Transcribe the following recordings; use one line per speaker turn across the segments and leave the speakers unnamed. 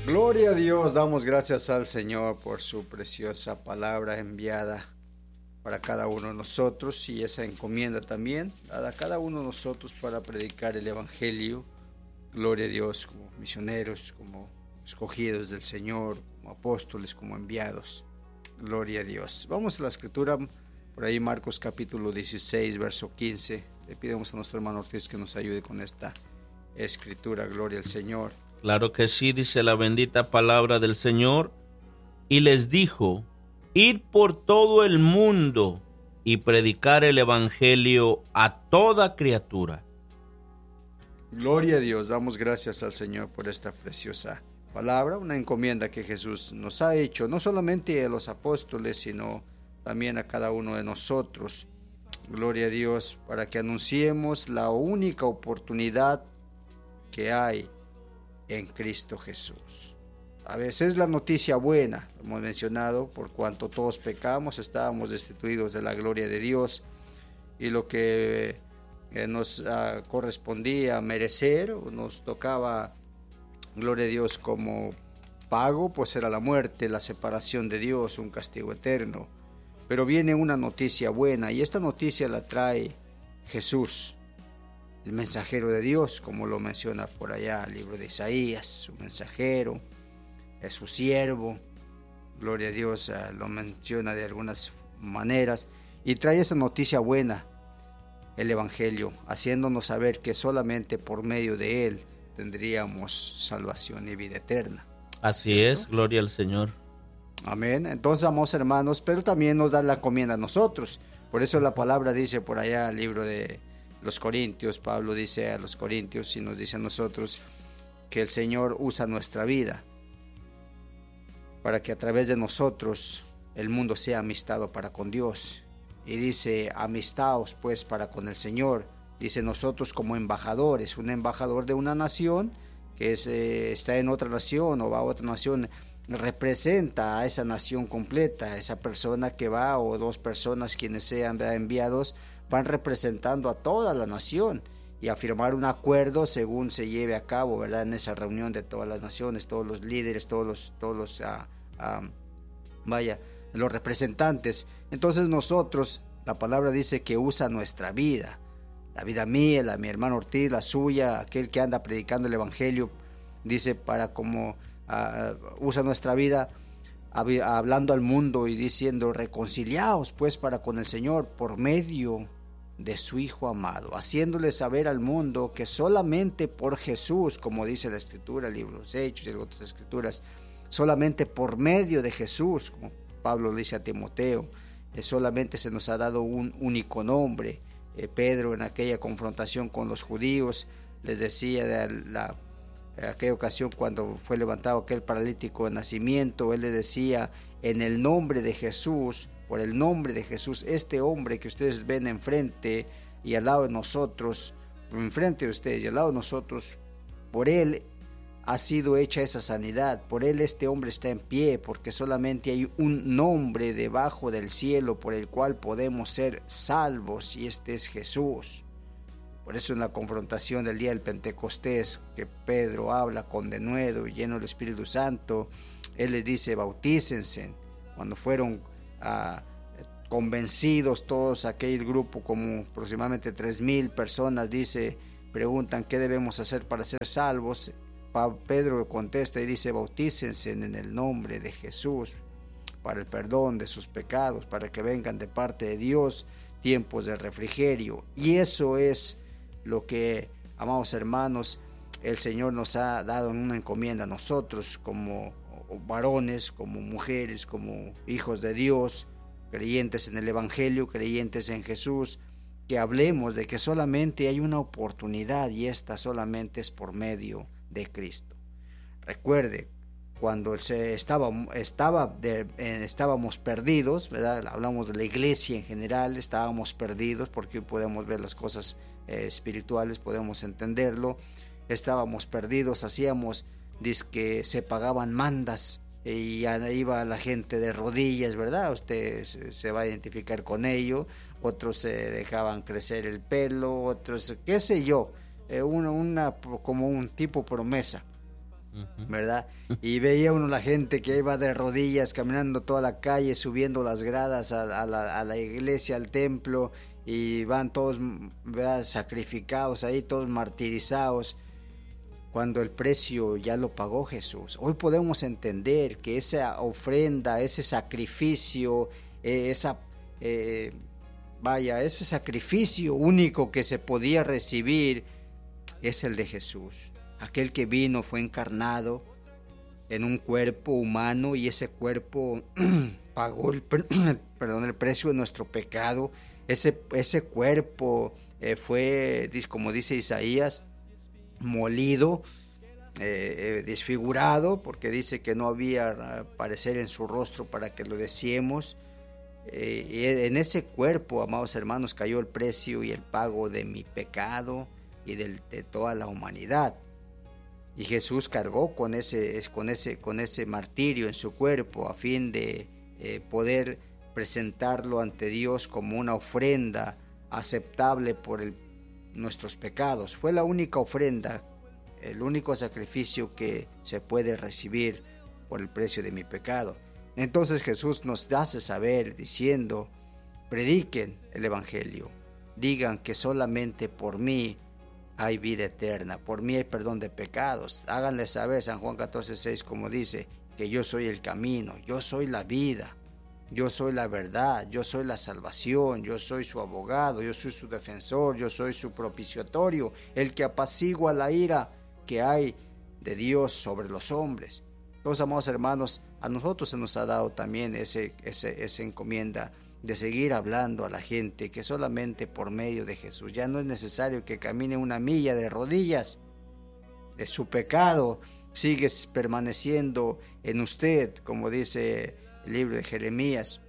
Gloria a Dios, damos gracias al Señor por su preciosa palabra enviada para cada uno de nosotros y esa encomienda también a cada uno de nosotros para predicar el Evangelio. Gloria a Dios, como misioneros, como escogidos del Señor, como apóstoles, como enviados. Gloria a Dios. Vamos a la escritura, por ahí Marcos capítulo 16, verso 15. Le pedimos a nuestro hermano Ortiz que nos ayude con esta escritura. Gloria al Señor.
Claro que sí, dice la bendita palabra del Señor. Y les dijo: id por todo el mundo y predicar el evangelio a toda criatura.
Gloria a Dios, damos gracias al Señor por esta preciosa palabra, una encomienda que Jesús nos ha hecho, no solamente a los apóstoles, sino también a cada uno de nosotros. Gloria a Dios, para que anunciemos la única oportunidad que hay en Cristo Jesús. A veces la noticia buena, hemos mencionado, por cuanto todos pecamos, estábamos destituidos de la gloria de Dios, y lo que nos correspondía merecer, nos tocaba, gloria a Dios, como pago, pues era la muerte, la separación de Dios, un castigo eterno. Pero viene una noticia buena, y esta noticia la trae Jesús, el mensajero de Dios, como lo menciona por allá el libro de Isaías, su mensajero, es su siervo, gloria a Dios, lo menciona de algunas maneras, y trae esa noticia buena, el Evangelio, haciéndonos saber que solamente por medio de él tendríamos salvación y vida eterna.
Así
¿Cierto?
es, gloria al Señor.
Amén. Entonces, amados hermanos, pero también nos da la encomienda a nosotros. Por eso la palabra dice por allá, el libro de los Corintios, Pablo dice a los Corintios y nos dice a nosotros que el Señor usa nuestra vida para que a través de nosotros el mundo sea amistado para con Dios. Y dice, amistaos pues para con el Señor. Dice, nosotros como embajadores, un embajador de una nación que está en otra nación o va a otra nación, representa a esa nación completa. Esa persona que va, o dos personas quienes sean enviados, van representando a toda la nación y a firmar un acuerdo según se lleve a cabo, ¿verdad? En esa reunión de todas las naciones, todos los líderes, todos los los representantes. Entonces nosotros, la palabra dice que usa nuestra vida, la vida mía, la de mi hermano Ortiz, la suya, aquel que anda predicando el Evangelio, dice para como usa nuestra vida hablando al mundo y diciendo, reconciliaos pues para con el Señor por medio de su Hijo amado, haciéndole saber al mundo que solamente por Jesús, como dice la Escritura, el libro de los Hechos y otras Escrituras, solamente por medio de Jesús, como Pablo le dice a Timoteo, solamente se nos ha dado un único nombre. Pedro, en aquella confrontación con los judíos, les decía de aquella ocasión cuando fue levantado aquel paralítico de nacimiento, él le decía, en el nombre de Jesús, por el nombre de Jesús, este hombre que ustedes ven enfrente y al lado de nosotros, enfrente de ustedes y al lado de nosotros, por él ha sido hecha esa sanidad, por él este hombre está en pie, porque solamente hay un nombre debajo del cielo por el cual podemos ser salvos, y este es Jesús. Por eso en la confrontación del día del Pentecostés, que Pedro habla con denuedo y lleno del Espíritu Santo, él les dice, bautícense. Cuando fueron convencidos todos, aquel grupo, como aproximadamente 3,000 personas, preguntan qué debemos hacer para ser salvos. Pedro contesta y dice, bautícense en el nombre de Jesús para el perdón de sus pecados, para que vengan de parte de Dios tiempos de refrigerio. Y eso es lo que, amados hermanos, el Señor nos ha dado en una encomienda a nosotros como varones, como mujeres, como hijos de Dios, creyentes en el Evangelio, creyentes en Jesús, que hablemos de que solamente hay una oportunidad, y esta solamente es por medio de Cristo. Recuerde, cuando estábamos perdidos, ¿verdad? Hablamos de la iglesia en general, estábamos perdidos, porque hoy podemos ver las cosas espirituales, podemos entenderlo. Estábamos perdidos, hacíamos, que se pagaban mandas y ya iba la gente de rodillas, ¿verdad? Usted se va a identificar con ello. Otros se dejaban crecer el pelo, otros, qué sé yo, como un tipo promesa. ¿verdad? Y veía uno la gente que iba de rodillas caminando toda la calle, subiendo las gradas a la iglesia, al templo, y van todos, ¿verdad?, sacrificados ahí, todos martirizados, cuando el precio ya lo pagó Jesús. Hoy podemos entender que esa ofrenda, ese sacrificio, ese sacrificio único que se podía recibir es el de Jesús. Aquel que vino, fue encarnado en un cuerpo humano, y ese cuerpo pagó el precio de nuestro pecado. Ese cuerpo fue, como dice Isaías, molido, desfigurado, porque dice que no había parecer en su rostro para que lo deseemos. Y en ese cuerpo, amados hermanos, cayó el precio y el pago de mi pecado y de toda la humanidad. Y Jesús cargó con ese martirio en su cuerpo, a fin de poder presentarlo ante Dios como una ofrenda aceptable por nuestros pecados. Fue la única ofrenda, el único sacrificio que se puede recibir por el precio de mi pecado. Entonces Jesús nos hace saber diciendo: prediquen el evangelio, digan que solamente por mí hay vida eterna, por mí hay perdón de pecados. Háganle saber, San Juan 14:6, como dice, que yo soy el camino, yo soy la vida, yo soy la verdad, yo soy la salvación, yo soy su abogado, yo soy su defensor, yo soy su propiciatorio, el que apacigua la ira que hay de Dios sobre los hombres. Entonces, amados hermanos, a nosotros se nos ha dado también esa encomienda de seguir hablando a la gente que solamente por medio de Jesús, ya no es necesario que camine una milla de rodillas. De su pecado sigue permaneciendo en usted, como dice el libro de Jeremías.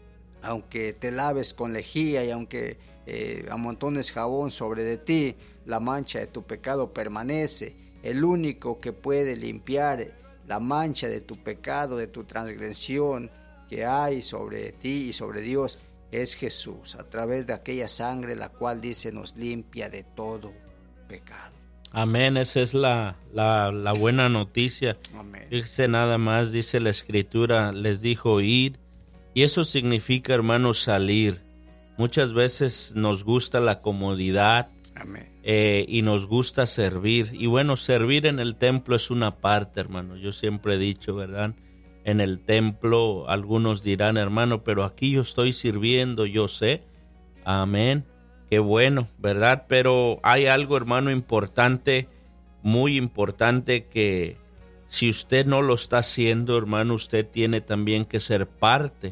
Aunque te laves con lejía y aunque amontones jabón sobre de ti, la mancha de tu pecado permanece. El único que puede limpiar la mancha de tu pecado, de tu transgresión que hay sobre ti y sobre Dios, es Jesús, a través de aquella sangre la cual dice nos limpia de todo pecado.
Amén, esa es la buena noticia.
Amén.
Dice nada más, dice la Escritura, les dijo ir, y eso significa, hermanos, salir. Muchas veces nos gusta la comodidad.
Amén.
Y nos gusta servir. Y bueno, servir en el templo es una parte, hermano. Yo siempre he dicho, ¿verdad? En el templo algunos dirán, hermano, pero aquí yo estoy sirviendo, yo sé. Amén. Qué bueno, ¿verdad? Pero hay algo, hermano, importante, muy importante, que si usted no lo está haciendo, hermano, usted tiene también que ser parte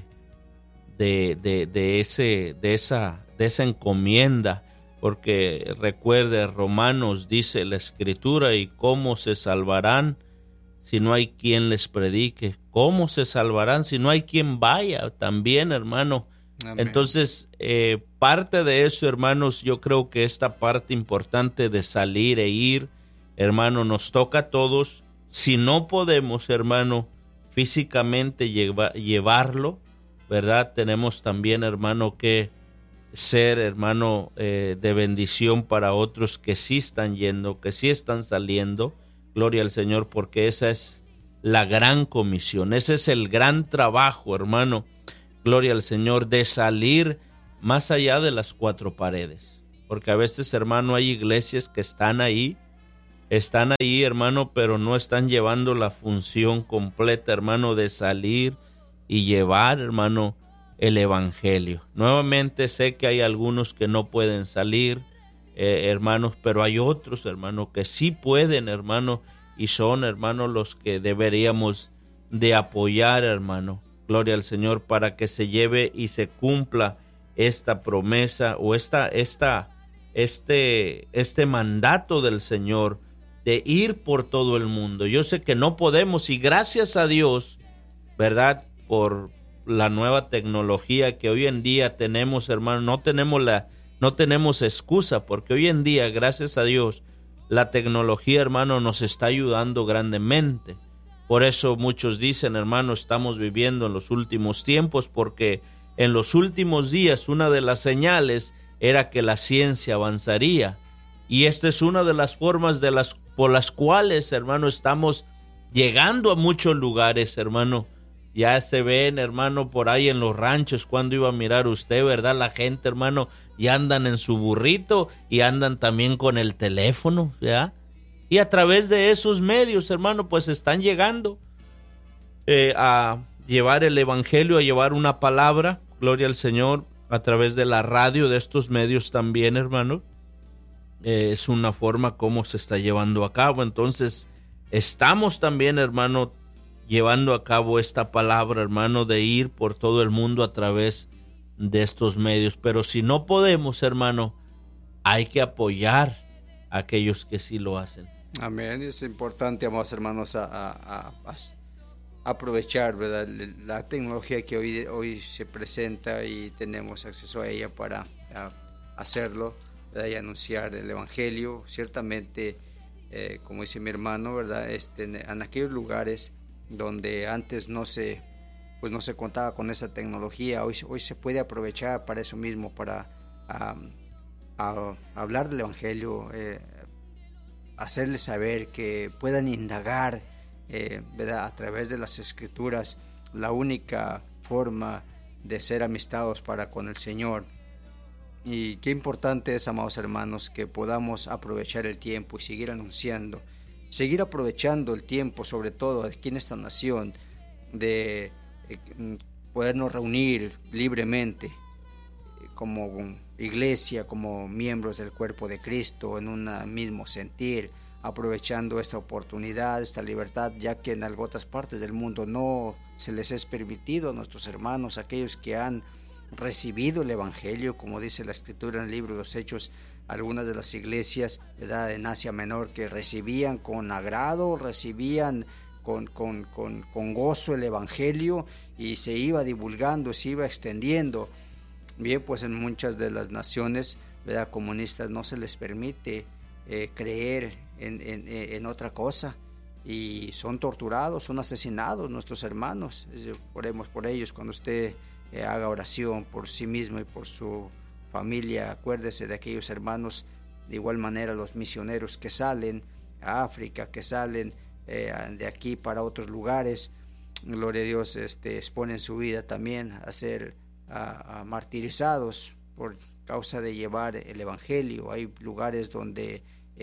de esa encomienda. Porque recuerde, Romanos dice la Escritura, y cómo se salvarán si no hay quien les predique, cómo se salvarán si no hay quien vaya también, hermano. Amén. Entonces, parte de eso, hermanos, yo creo que esta parte importante de salir e ir, hermano, nos toca a todos. Si no podemos, hermano, físicamente llevarlo, ¿verdad? Tenemos también, hermano, que ser, hermano, de bendición para otros que sí están yendo, que sí están saliendo. Gloria al Señor, porque esa es la gran comisión, ese es el gran trabajo, hermano. Gloria al Señor, de salir más allá de las cuatro paredes, porque a veces, hermano, hay iglesias que están ahí, hermano, pero no están llevando la función completa, hermano, de salir y llevar, hermano, el evangelio. Nuevamente sé que hay algunos que no pueden salir, hermanos, pero hay otros, hermanos, que sí pueden, hermano, y son, hermanos, los que deberíamos de apoyar, hermano. Gloria al Señor, para que se lleve y se cumpla esta promesa o este mandato del Señor de ir por todo el mundo. Yo sé que no podemos, y gracias a Dios, ¿verdad?, por la nueva tecnología que hoy en día tenemos, hermano, no tenemos excusa, porque hoy en día, gracias a Dios, la tecnología, hermano, nos está ayudando grandemente. Por eso muchos dicen, hermano, estamos viviendo en los últimos tiempos, porque en los últimos días una de las señales era que la ciencia avanzaría, y esta es una de las formas por las cuales, hermano, estamos llegando a muchos lugares, hermano. Ya se ven, hermano, por ahí en los ranchos, cuando iba a mirar usted, ¿verdad? La gente, hermano, ya andan en su burrito y andan también con el teléfono, ¿ya? Y a través de esos medios, hermano, pues están llegando a llevar el evangelio, a llevar una palabra, gloria al Señor, a través de la radio, de estos medios también, hermano. Es una forma como se está llevando a cabo. Entonces, estamos también, hermano, llevando a cabo esta palabra, hermano, de ir por todo el mundo a través de estos medios. Pero si no podemos, hermano, hay que apoyar a aquellos que sí lo hacen.
Amén. Es importante, amados hermanos, aprovechar, ¿verdad?, la tecnología que hoy se presenta y tenemos acceso a ella para hacerlo, ¿verdad?, y anunciar el evangelio. Ciertamente, como dice mi hermano, ¿verdad?, en aquellos lugares donde antes no se contaba con esa tecnología, hoy se puede aprovechar para eso mismo, para hablar del evangelio, hacerles saber que puedan indagar, ¿verdad?, a través de las escrituras, la única forma de ser amistados para con el Señor. Y qué importante es, amados hermanos, que podamos aprovechar el tiempo y seguir anunciando, seguir aprovechando el tiempo, sobre todo aquí en esta nación, de podernos reunir libremente como iglesia, como miembros del cuerpo de Cristo, en un mismo sentir, aprovechando esta oportunidad, esta libertad, ya que en otras partes del mundo no se les es permitido a nuestros hermanos, aquellos que han recibido el evangelio, como dice la escritura en el libro de los Hechos, algunas de las iglesias, ¿verdad?, en Asia Menor, que recibían con agrado, recibían con gozo el evangelio, y se iba divulgando, se iba extendiendo. Bien, pues en muchas de las naciones, ¿verdad?, comunistas, no se les permite creer en otra cosa, y son torturados, son asesinados nuestros hermanos. Oremos por ellos. Cuando usted haga oración por sí mismo y por su familia, acuérdese de aquellos hermanos. De igual manera, los misioneros que salen a África, que salen de aquí para otros lugares, gloria a Dios, exponen su vida también a ser martirizados por causa de llevar el evangelio. Hay lugares donde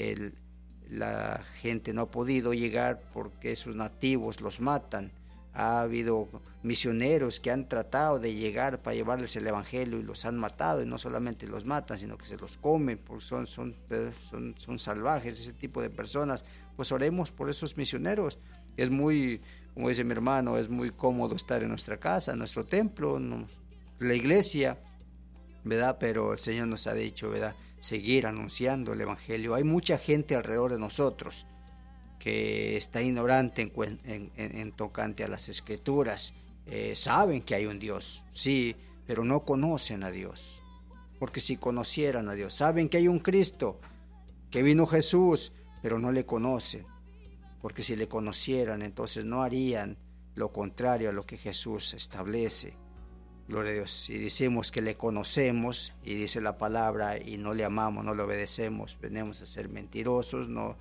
la gente no ha podido llegar porque esos nativos los matan. Ha habido misioneros que han tratado de llegar para llevarles el evangelio y los han matado, y no solamente los matan, sino que se los comen, porque son salvajes ese tipo de personas. Pues oremos por esos misioneros. Es muy, como dice mi hermano, es muy cómodo estar en nuestra casa, en nuestro templo, la iglesia, ¿verdad? Pero el Señor nos ha dicho, ¿verdad?, seguir anunciando el evangelio. Hay mucha gente alrededor de nosotros que está ignorante en tocante a las escrituras. Saben que hay un Dios, sí, pero no conocen a Dios. Porque si conocieran a Dios, saben que hay un Cristo, que vino Jesús, pero no le conocen. Porque si le conocieran, entonces no harían lo contrario a lo que Jesús establece. Gloria a Dios. Si decimos que le conocemos, y dice la palabra, y no le amamos, no le obedecemos, venimos a ser mentirosos, no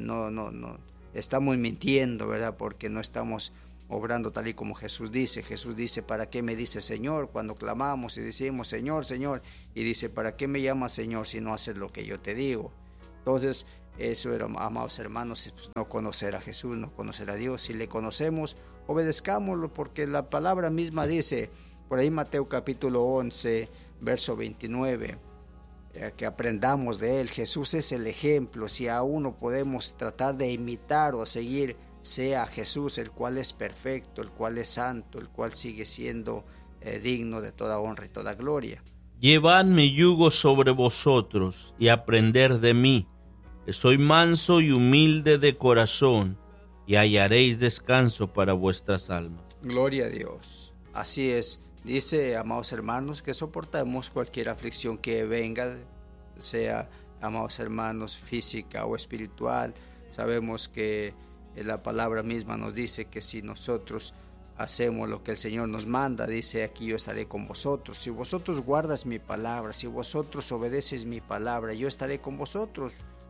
estamos mintiendo, ¿verdad?, porque no estamos obrando tal y como Jesús dice. Jesús dice: ¿para qué me dice Señor? Cuando clamamos y decimos Señor, Señor, y dice: ¿para qué me llamas Señor si no haces lo que yo te digo? Entonces, eso era, amados hermanos, pues no conocer a Jesús, no conocer a Dios. Si le conocemos, obedezcámoslo, porque la palabra misma dice, por ahí Mateo capítulo 11, verso 29, que aprendamos de él. Jesús es el ejemplo. Si a uno podemos tratar de imitar o seguir, sea Jesús, el cual es perfecto, el cual es santo, el cual sigue siendo digno de toda honra y toda gloria.
Llevad mi yugo sobre vosotros y aprender de mí, que soy manso y humilde de corazón, y hallaréis descanso para vuestras almas.
Gloria a Dios. Así es. Dice, amados hermanos, que soportemos cualquier aflicción que venga, sea, amados hermanos, física o espiritual. Sabemos que la palabra misma nos dice que si nosotros hacemos lo que el Señor nos manda, dice: aquí yo estaré con vosotros. Si vosotros guardas mi palabra, si vosotros obedeces mi palabra, yo estaré con vosotros.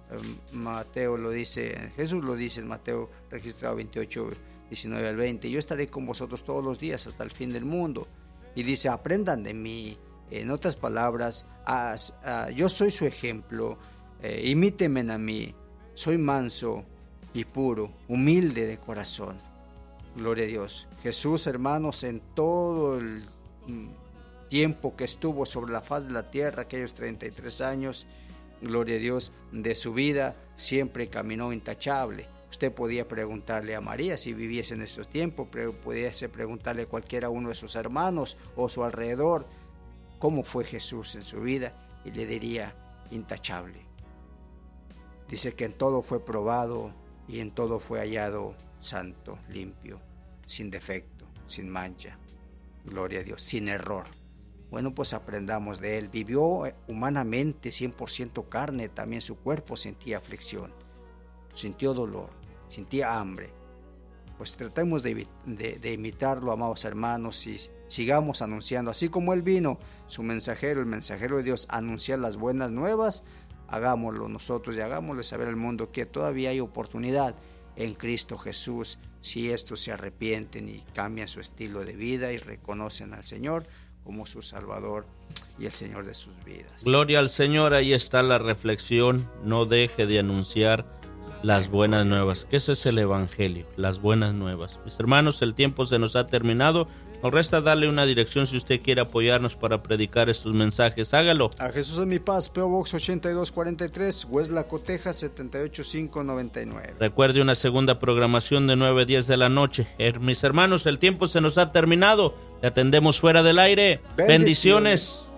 Mateo lo dice, Jesús lo dice en Mateo registrado 28, 19 al 20, yo estaré con vosotros todos los días hasta el fin del mundo. Y dice, aprendan de mí. En otras palabras, yo soy su ejemplo, imítenme a mí, soy manso y puro, humilde de corazón. Gloria a Dios. Jesús, hermanos, en todo el tiempo que estuvo sobre la faz de la tierra, aquellos 33 años, gloria a Dios, de su vida, siempre caminó intachable. Usted podía preguntarle a María si viviese en esos tiempos, pudiese preguntarle a cualquiera uno de sus hermanos o su alrededor cómo fue Jesús en su vida y le diría intachable. Dice que en todo fue probado y en todo fue hallado santo, limpio, sin defecto, sin mancha. Gloria a Dios, sin error. Bueno, pues aprendamos de él. Vivió humanamente 100% carne, también su cuerpo sentía aflicción, sintió dolor, sentía hambre. Pues tratemos de imitarlo, amados hermanos, y sigamos anunciando, así como él vino, su mensajero, el mensajero de Dios, a anunciar las buenas nuevas. Hagámoslo nosotros y hagámosle saber al mundo que todavía hay oportunidad en Cristo Jesús, si estos se arrepienten y cambian su estilo de vida y reconocen al Señor como su Salvador y el Señor de sus vidas.
Gloria al Señor, ahí está la reflexión. No deje de anunciar las buenas nuevas, que ese es el Evangelio, las buenas nuevas. Mis hermanos, el tiempo se nos ha terminado. Nos resta darle una dirección si usted quiere apoyarnos para predicar estos mensajes. Hágalo.
A Jesús en mi paz, P.O. Box 8243, Hueslaco, Texas 78599.
Recuerde una segunda programación de 9 a 10 de la noche. Mis hermanos, el tiempo se nos ha terminado. Le atendemos fuera del aire. Bendiciones.